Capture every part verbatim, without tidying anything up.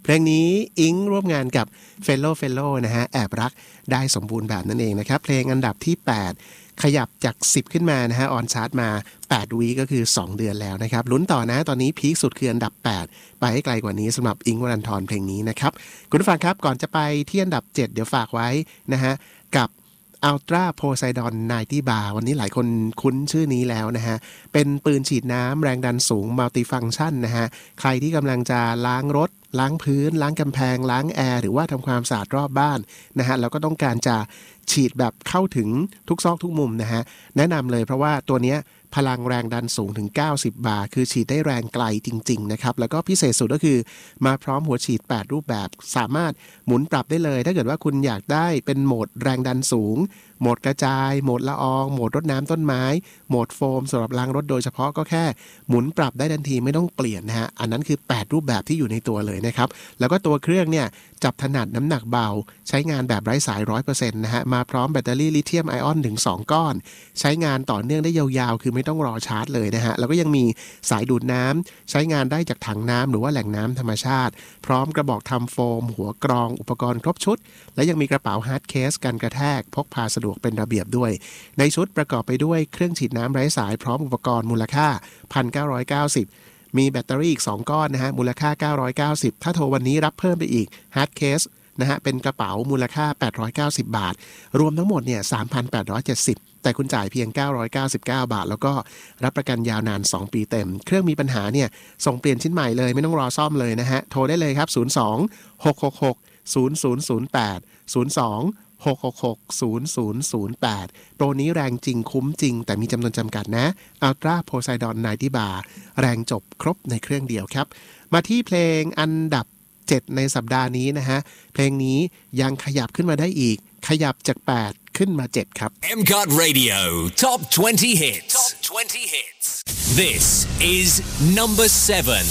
เพลงนี้อิงร่วมงานกับเฟลโลเฟลโลนะฮะแอบรักได้สมบูรณ์แบบนั่นเองนะครับเพลงอันดับที่แปดขยับจากสิบขึ้นมานะฮะออนชาร์ตมาแปดวีก็คือสองเดือนแล้วนะครับลุ้นต่อนะตอนนี้พีคสุดคืออันดับแปดไปให้ไกลกว่านี้สำหรับอิงค์วรันธรเพลงนี้นะครับคุณผู้ฟังครับก่อนจะไปที่อันดับเจ็ดเดี๋ยวฝากไว้นะฮะกับUltra Poseidon ไนน์ตี้ Bar วันนี้หลายคนคุ้นชื่อนี้แล้วนะฮะเป็นปืนฉีดน้ำแรงดันสูง Multifunction นะฮะใครที่กำลังจะล้างรถล้างพื้นล้างกำแพงล้างแอร์หรือว่าทำความสะอาดรอบบ้านนะฮะแล้วก็ต้องการจะฉีดแบบเข้าถึงทุกซอกทุกมุมนะฮะแนะนำเลยเพราะว่าตัวเนี้ยพลังแรงดันสูงถึงเก้าสิบบาร์คือฉีดได้แรงไกลจริงๆนะครับแล้วก็พิเศษสุดก็คือมาพร้อมหัวฉีดแปดรูปแบบสามารถหมุนปรับได้เลยถ้าเกิดว่าคุณอยากได้เป็นโหมดแรงดันสูงโหมดกระจายโหมดละอองโหมดรดน้ำต้นไม้โหมดโฟมสำหรับล้างรถโดยเฉพาะก็แค่หมุนปรับได้ทันทีไม่ต้องเปลี่ยนนะฮะอันนั้นคือแปดรูปแบบที่อยู่ในตัวเลยนะครับแล้วก็ตัวเครื่องเนี่ยจับถนัดน้ำหนักเบาใช้งานแบบไร้สาย ร้อยเปอร์เซ็นต์ นะฮะมาพร้อมแบตเตอรี่ลิเธียมไอออนถึงสองก้อนใช้งานต่อเนื่องได้ยาวๆคือไม่ต้องรอชาร์จเลยนะฮะแล้วก็ยังมีสายดูดน้ำใช้งานได้จากถังน้ำหรือว่าแหล่งน้ำธรรมชาติพร้อมกระบอกทำโฟมหัวกรองอุปกรณ์ครบชุดและยังมีกระเป๋าฮาร์ดเคสกันกระแทกพกพาสะดวกเป็นระเบียบด้วยในชุดประกอบไปด้วยเครื่องฉีดน้ำไร้สายพร้อมอุปกรณ์มูลค่า หนึ่งพันเก้าร้อยเก้าสิบ มีแบตเตอรี่อีกสองก้อนนะฮะมูลค่าเก้าร้อยเก้าสิบถ้าโทรวันนี้รับเพิ่มไปอีกฮาร์ดเคสนะฮะเป็นกระเป๋ามูลค่าแปดร้อยเก้าสิบบาทรวมทั้งหมดเนี่ย สามพันแปดร้อยเจ็ดสิบ แต่คุณจ่ายเพียงเก้าร้อยเก้าสิบเก้าบาทแล้วก็รับประกันยาวนานสองปีเต็มเครื่องมีปัญหาเนี่ยส่งเปลี่ยนชิ้นใหม่เลยไม่ต้องรอซ่อมเลยนะฮะโทรได้เลยครับศูนย์ สอง หก หก หก ศูนย์ ศูนย์ ศูนย์ แปด ศูนย์ สอง หก หก หก ศูนย์ ศูนย์ ศูนย์ แปดโปรนี้แรงจริงคุ้มจริงแต่มีจำนวนจำกัดนะ Ultra Poseidon ไนน์ตี้ Bar แรงจบครบในเครื่องเดียวครับมาที่เพลงอันดับเจ็ดในสัปดาห์นี้นะฮะเพลงนี้ยังขยับขึ้นมาได้อีกขยับจากแปดขึ้นมาเจ็ดครับเอ็ม ซี โอ ที Radio Top twenty Hits Top twenty Hits This is number seven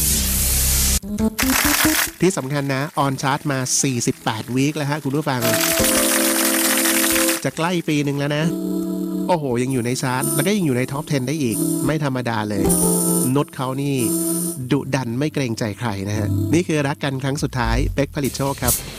ที่สำคัญนะออนชาร์ตมาสี่สิบแปดวีคแล้วฮะคุณผู้ฟังจะใกล้ปีหนึ่งแล้วนะโอ้โหยังอยู่ในชาร์ตแล้วก็ยังอยู่ในท็อปสิบได้อีกไม่ธรรมดาเลยนุชเขานี่ดุดันไม่เกรงใจใครนะฮะนี่คือรักกันครั้งสุดท้ายเป๊กผลิตโชคครับ